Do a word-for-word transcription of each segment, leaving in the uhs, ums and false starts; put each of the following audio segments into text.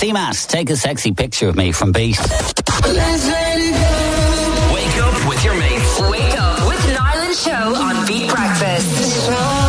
C-Mass, take a sexy picture of me from Beat. Let's let it go. Wake up with your mates. Wake up with Niall and Show on Beat Breakfast.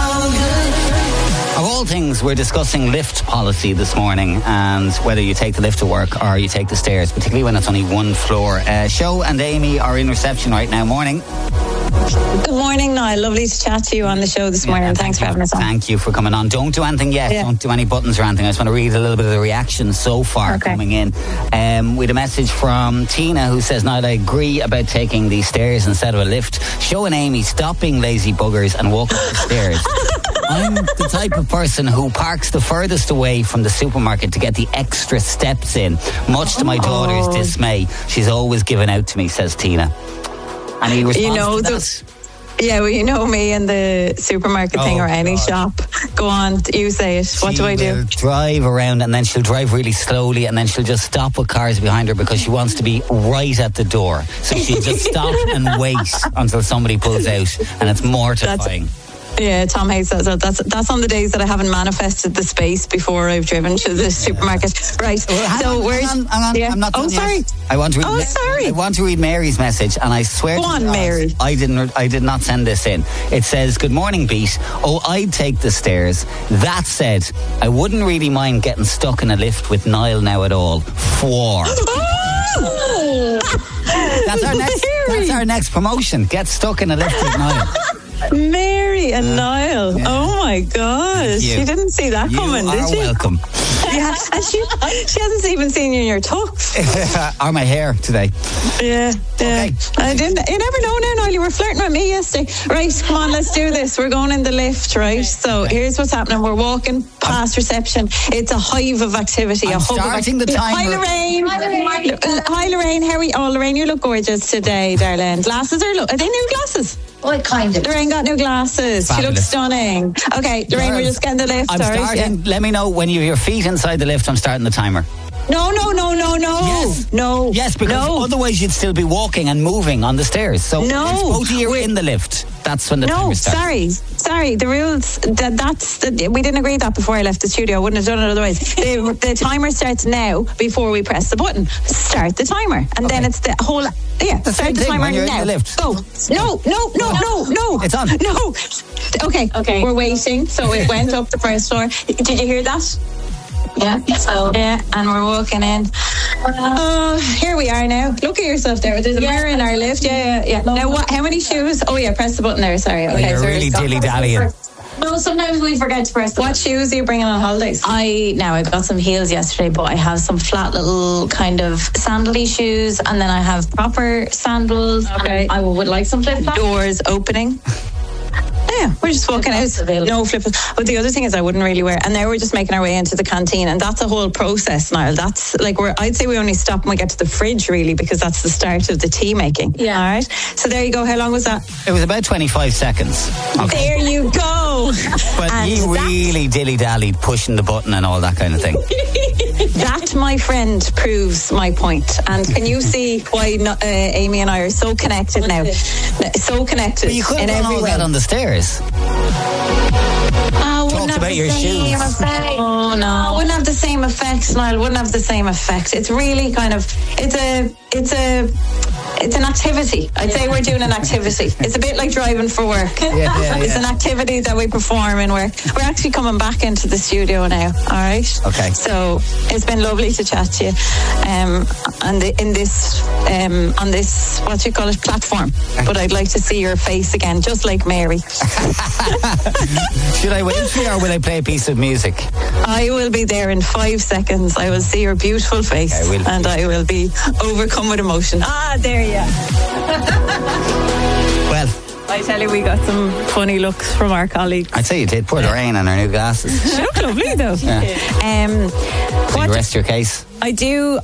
Of all things, we're discussing lift policy this morning and whether you take the lift to work or you take the stairs, particularly when it's only one floor. Uh, Show and Amy are in reception right now. Morning. Good morning, Niall. Lovely to chat to you on the show this morning. Yeah, Thanks for having us on. Thank you for coming on. Don't do anything yet. Yeah. Don't do any buttons or anything. I just want to read a little bit of the reaction so far Okay. coming in. Um, we had a message from Tina who says, Niall, I agree about taking the stairs instead of a lift. Show and Amy, stop being lazy buggers and walk up the stairs. I'm the type of person who parks the furthest away from the supermarket to get the extra steps in. Much to my daughter's Oh. dismay, she's always given out to me, says Tina. Any response You know, to that? the- Yeah, well, you know me and the supermarket thing Oh, or any God. shop. Go on, you say it. What She do I do? will drive around and then she'll drive really slowly and then she'll just stop with cars behind her because she wants to be right at the door. So she'll just stop and wait until somebody pulls out, and it's mortifying. Yeah, Tom hates that. So That's that's on the days that I haven't manifested the space before I've driven to the supermarket. Right. Well, hang so on, where's? hang on, hang on. Yeah. I'm not oh, done yet. sorry. I want to read Oh, sorry. I want to read Mary's message, and I swear Go to on, God, Mary. I didn't I did not send this in. It says, "Good morning, Beat. Oh, I'd take the stairs. That said, I wouldn't really mind getting stuck in a lift with Niall now at all. Four." That's our next Mary. that's our next promotion. Get stuck in a lift with Niall. Mary and Niall. yeah. Oh my gosh. you. She didn't see that You coming, are did she? welcome. Yeah. And she, she hasn't even seen you in your tux. Or my hair today. Yeah, yeah. Okay. I didn't. You never know now, Niall. You were flirting with me yesterday. Right, come on, let's do this. We're going in the lift, right? So here's what's happening. We're walking past reception. It's a hive of activity. I'm a hub starting of the activity. timer. Hi, Lorraine. Hi, Lorraine. How are you? Oh, Lorraine, you look gorgeous today, darling. Glasses are. Lo- are they new glasses? Well, kind of. Lorraine got new glasses. She Fabulous. looks stunning. Okay, Lorraine, we're just getting the lift. I'm all right? starting. Yeah. Let me know when you have your feet inside the lift. I'm starting the timer. No, no, no, no, no. Yes. No. Yes, because no. otherwise you'd still be walking and moving on the stairs. So No. once both of you are in the lift, that's when the No, timer starts. sorry, sorry. The rules that that's the, we didn't agree that before I left the studio. I wouldn't have done it otherwise. the, the timer starts now before we press the button. Start the timer, and then Okay. it's the whole. Yeah, The start same the thing timer when you're in now. the lift. Go. No, no, no, no, no. It's on. No. Okay. Okay. We're waiting. So it went up the first floor. Did you hear that? Yeah. So. Yeah, and we're walking in. Uh, here we are now. Look at yourself there. There's a Yeah. mirror in our lift. Yeah, yeah, yeah. Now, what? How many shoes? Oh, yeah. Press the button there. Sorry. Okay. You're so really we're- dilly dallying. No, sometimes we forget to press the What shoes are you bringing on holidays? I now I got some heels yesterday, but I have some flat little kind of sandally shoes, and then I have proper sandals. Okay. And I would like some flip flops. Doors opening. Yeah, we're just walking out. Flip-flops available. No flip. But the other thing is, I wouldn't really wear. And now we're just making our way into the canteen, and that's a whole process, Niall. That's like we're. I'd say we only stop when we get to the fridge, really, because that's the start of the tea making. Yeah. All right. So there you go. How long was that? It was about twenty-five seconds. Okay. There you go. But And you that- really dilly dallied, pushing the button and all that kind of thing. That, my friend, proves my point. And can you see why no, uh, Amy and I are so connected now? So connected But you could in have done every all way. that on the stairs. Oh, wouldn't Talked have about the your same shoes. effect. Oh no, wouldn't have the same effect, Niall. Wouldn't have the same effect. It's really kind of it's a it's a it's an activity. I'd say we're doing an activity. It's a bit like driving for work. Yeah, yeah, It's yeah. an activity that we perform in work. We're actually coming back into the studio now. All right. Okay. So it's been lovely to chat to you, um, and the, in this um, on this what do you call it platform. But I'd like to see your face again, just like Mary. Should I wait for you or will I play a piece of music? I will be there in five seconds. I will see your beautiful face, Okay, we'll- and I will be overcome with emotion. Ah, there you are. Well, I tell you, we got some funny looks from our colleagues. I'd say you did. Poor Lorraine and her new glasses. She looked lovely, though. Yeah. Um, So what you rest your case. I do, I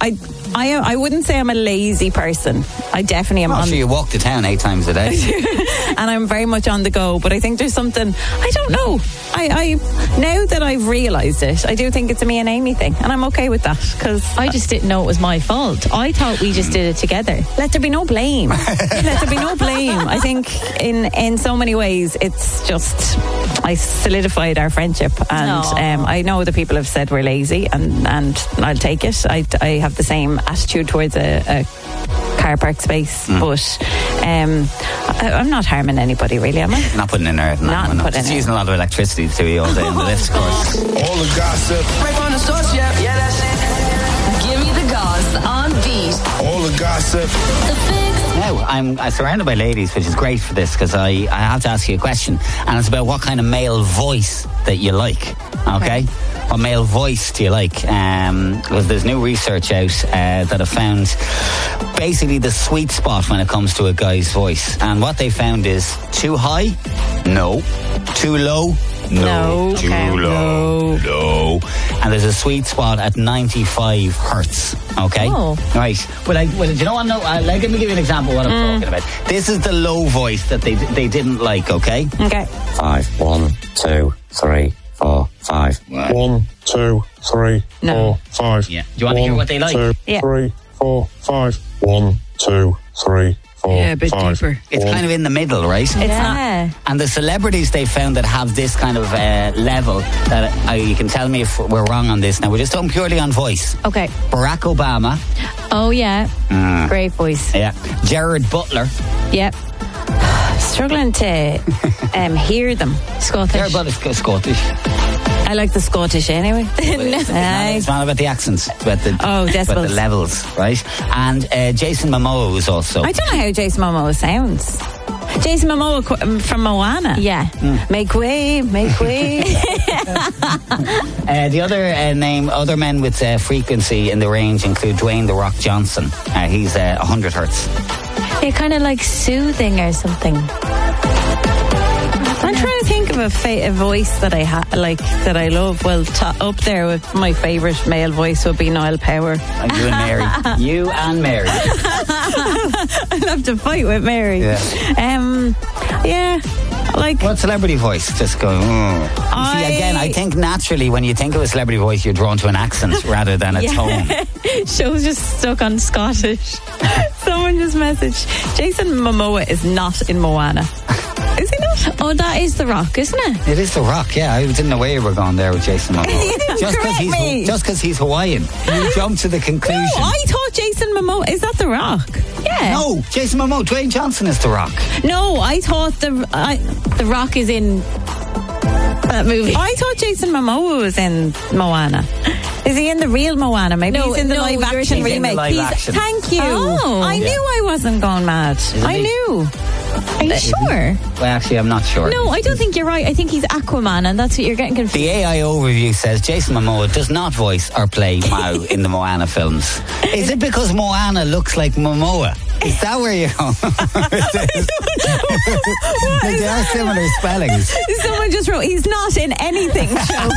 I am, I wouldn't say I'm a lazy person. I definitely am Oh, on so you walk the town eight times a day. and I'm very much on the go, but I think there's something, I don't know. I, I now that I've realised it, I do think it's a me and Amy thing, and I'm okay with that, because I just didn't know it was my fault. I thought we just did it together. let there be no blame. Let there be no blame. I think in in so many ways it's just, I solidified our friendship, and Aw. um, I know that people have said we're lazy, and, and I'll take it. I, I have the same attitude towards a, a car park space, but um, I, I'm not harming anybody, really, am I? Not putting in there. Not no, putting It's in using a lot of electricity to you all day on the lift, of course. All the gossip. Right on the source, yeah, yeah, that's it. Give me the goss on beat. All the gossip. The Fix. Now, I'm, I'm surrounded by ladies, which is great for this, because I, I have to ask you a question, and it's about what kind of male voice that you like, okay? What male voice do you like? Um, because there's new research out uh, that have found basically the sweet spot when it comes to a guy's voice. And what they found is too high? No. Too low? No. No. Too Okay. low? No. And there's a sweet spot at ninety-five hertz, okay? Oh. Right. Well, I, well, do you know what? No, uh, like, let me give you an example of what I'm talking about. This is the low voice that they they didn't like, okay? Okay. Five, one, two, three, four, five. One, two, three, No. four, five. Yeah. Do you want to hear One, what they like? Two, Yeah. three, four, five. One, two, three, four, Yeah, a bit five. deeper. It's One, kind of in the middle, right? It's not. Yeah. And the celebrities they found that have this kind of uh, level, that uh, you can tell me if we're wrong on this now. We're just talking purely on voice. Okay. Barack Obama, Oh, yeah. Great voice. yeah. Gerard Butler. Yep. Struggling to um, hear them. Scottish. Gerard Butler's Scottish. I like the Scottish anyway. It's not, Aye. it's not about the accents, it's about the, Oh, it's about the decibels. levels, right? And uh, Jason Momoa was also. I don't know how Jason Momoa sounds. Jason Momoa qu- um, from Moana. Yeah. Make way, make way. Uh, the other uh, name, other men with uh, frequency in the range include Dwayne The Rock Johnson. Uh, he's uh, one hundred hertz. Yeah, kind of like soothing or something. I'm trying to think of a, fa- a voice that I ha- like that I love. Well, to- up there with my favourite male voice would be Niall Power. Like you and Mary. You and Mary. I'd have to fight with Mary. Yeah. Um, yeah, like What celebrity voice? Just go. Mm. You I- See, again, I think naturally when you think of a celebrity voice, you're drawn to an accent rather than a tone. show's just stuck on Scottish. Someone just messaged Jason Momoa is not in Moana. Is he not? Oh, that is The Rock, isn't it? It is The Rock, yeah. I didn't know where you were going there with Jason Momoa. You didn't just because correct he's me. just because he's Hawaiian, you jumped to the conclusion. No, I thought Jason Momoa is that The Rock. Yeah. No, Jason Momoa, Dwayne Johnson is The Rock. No, I thought the I The Rock is in that movie. I thought Jason Momoa was in Moana. Is he in the real Moana? Maybe No, he's in the no, live you're action thinking- He's in the remake. live He's- action. Thank you. Oh. I Yeah. knew I wasn't going mad. I he? knew. Are you sure? Well, actually, I'm not sure. No, I don't think you're right. I think he's Aquaman, and that's what you're getting confused. The A I overview says Jason Momoa does not voice or play Mao in the Moana films. Is it because Moana looks like Momoa? Is that where you're going? Like they are similar spellings. Someone just wrote, he's not in anything. Show.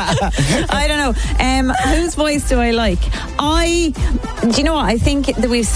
I don't know. Um, whose voice do I like? I, do you know what? I think that we've